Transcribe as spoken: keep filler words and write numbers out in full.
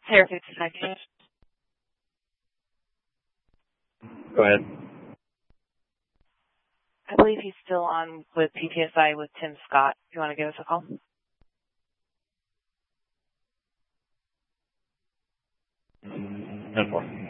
Sarah fifty-five. Go ahead. I believe he's still on with P T S I with Tim Scott. If you want to give us a call. ten four.